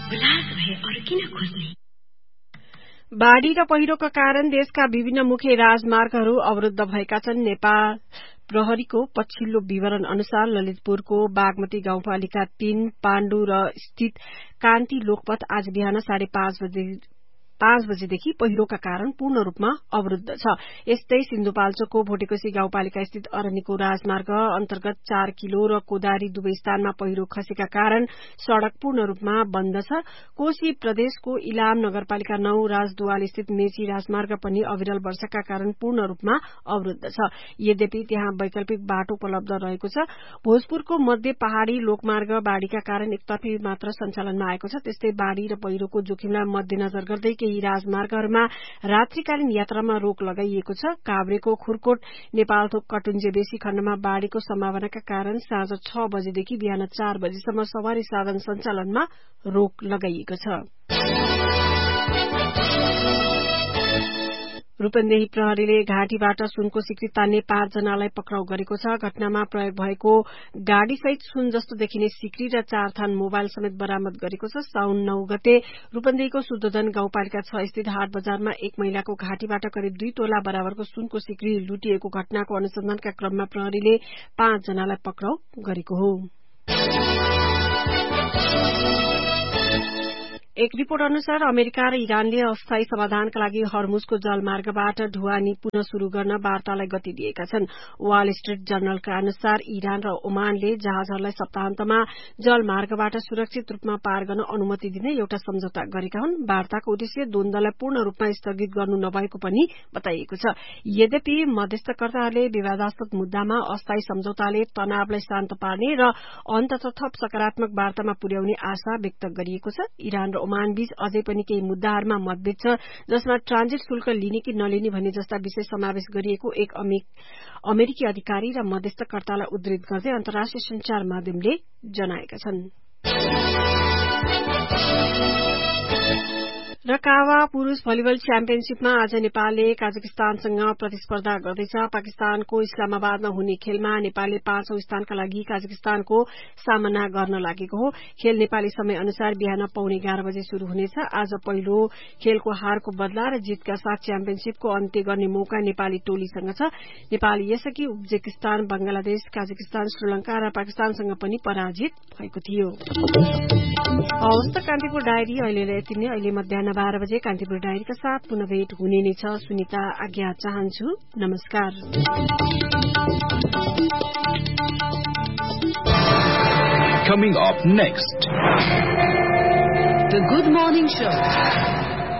उल्लास भए अरु किन खोज्ने? बाढ़ी र पहिरोका कारण देशका विभिन्न मुख्य राजमार्गहरू अवरुद्ध भएका छन्। नेपाल प्रहरीको पछिल्लो विवरण अनुसार ललितपुरको बागमती गाउँपालिका 3 पाण्डु र स्थित कान्ति लोकपथ आज बिहान 5:30 बजेदेखि पहिरोका कारण पूर्ण रूपमा अवरुद्ध छ। यस्तै सिन्धुपाल्चोकको भोटेकोशी गाउँपालिका स्थित अरनिको राजमार्ग अन्तर्गत 4 किलो र कोदारी दुवै स्थानमा पहिरो खसेका कारण सड़क पूर्ण रूपमा बन्द छ। कोशी प्रदेशको इलाम नगरपालिका 9 राजदुवाल स्थित मेची राजमार्ग पनि अविरल वर्षाका कारण पूर्ण रूपमा अवरुद्ध छ। यद्यपि त्यहाँ वैकल्पिक बाटो उपलब्ध रहेको छ। भोजपुरको मध्य पहाड़ी लोकमार्ग बाढ़ीका कारण एकतर्फी मात्र सञ्चालनमा आएको छ। त्यस्तै बाढ़ी र पहिरोको जोखिमलाई मध्यनजर गर्दै केही राजमार्गहरूमा रात्रिकालीन यात्रामा रोक लगाइएको छ। काभ्रेको खुरकोट नेपालथोक कटुञ्जे बेसी खण्डमा बाढ़ीको सम्भावनाका कारण साँझ 6 बजेदेखि बिहान 4 बजेसम्म सवारी साधन सञ्चालनमा रोक लगाइएको छ। रूपन्देही प्रहरीले घाटीबाट सुनको सिक्री तान्ने 5 जनालाई पक्राउ गरेको छ। घटनामा प्रयोग भएको गाड़ीसहित सुन जस्तो देखिने सिक्री र 4 थान मोबाइल समेत बरामद गरेको छ। साउन 9 गते रूपन्देहीको शुद्धोधन गाउँपालिका 6 स्थित हाट बजारमा एक महिलाको घाटीबाट करिब 2 तोला बराबरको सुनको सिक्री लुटिएको घटनाको अनुसन्धानका क्रममा प्रहरीले 5 जनालाई पक्राउ गरेको हो। एक रिपोर्ट अनुसार अमेरिका र इरानले अस्थायी समाधानका लागि हर्मुजको जलमार्गबाट ढुवानी पुनः शुरू गर्न वार्तालाई गति दिएका छन्। वाल स्ट्रीट जर्नलका अनुसार इरान र ओमानले जहाजहरूलाई सप्ताहन्तमा जलमार्गबाट सुरक्षित रूपमा पार गर्न अनुमति दिने एउटा सम्झौता गरेका हुन्। वार्ताको उद्देश्य द्वन्द्वलाई पूर्ण रूपमा स्थगित गर्नु नभएको पनि बताइएको छ। यद्यपि मध्यस्थकर्ताहरूले विवादास्पद मुद्दामा अस्थायी सम्झौताले तनावलाई शान्त पार्ने र अन्ततः थप सकारात्मक वार्तामा पुर्याउने आशा व्यक्त गरिएको छ। इरान र ओमान बीच अझै पनि केही मुद्दाहरूमा मतभेद छ, जसमा ट्रान्जिट शुल्क लिने कि नलिने भन्ने जस्ता विषय समावेश गरिएको एक अमेरिकी अधिकारी र मध्यस्थकर्तालाई उद्धृत गर्दै अन्तर्राष्ट्रिय संचार माध्यमले जनाएका छन्। र कावा पुरूष भलिबल च्याम्पियनशीपमा आज नेपालले काजाकिस्तानसँग प्रतिस्पर्धा गर्दैछ। पाकिस्तानको इस्लामाबादमा हुने खेलमा नेपालले 5औं स्थानका लागि काजाकिस्तानको सामना गर्न लागेको हो। खेल नेपाली समय अनुसार बिहान 11:15 बजे शुरू हुनेछ। आज पहिलो खेलको हारको बदला र जितका साथ च्याम्पियनशीपको अन्त्य गर्ने मौका नेपाली टोलीसँग छ। नेपाल यसअघि उज्बेकिस्तान, बंगलादेश, काजाकिस्तान, श्रीलंका र पाकिस्तानसँग पनि पराजित भएको थियो। हवस् कान्तिपुर डायरी अहिलेलाई यति नै। अहिले मध्याह 12 बजे कान्तिपुर डायरीका साथ पुनः भेट हुने नै छ। सुनिता आज्ञा चाहन्छु। नमस्कार। Coming up next, The Good Morning Show.